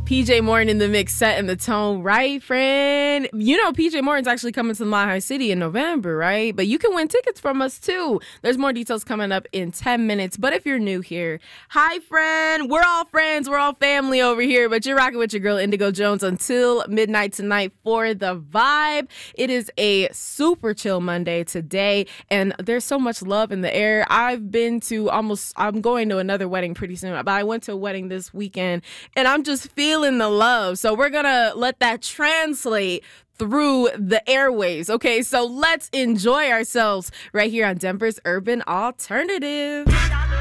PJ Morton in the mix, setting the tone, right, friend? You know, PJ Morton's actually coming to Mile High City in November, right? But you can win tickets from us, too. There's more details coming up in 10 minutes. But if you're new here, hi, friend. We're all friends. We're all family over here. But you're rocking with your girl, Indigo Jones, until midnight tonight for The Vibe. It is a super chill Monday today, and there's so much love in the air. I'm going to another wedding pretty soon, but I went to a wedding this weekend, and I'm just feeling the love. So we're going to let that translate through the airways. Okay, so let's enjoy ourselves right here on Denver's Urban Alternative.